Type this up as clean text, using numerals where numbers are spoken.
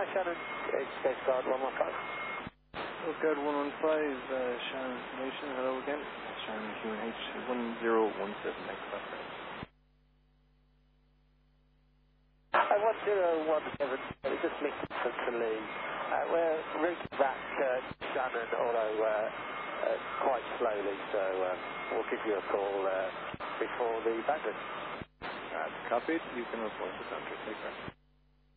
Shannon, it's Coast Guard 115. Coast Guard 115, Shannon Nation, hello again. Shannon QNH 1017, next stop. I 1017, just missed from Lee. We're routing back Shannon, although quite slowly, so we'll give you a call before the bandit. That's copied. You can report the country. Take care.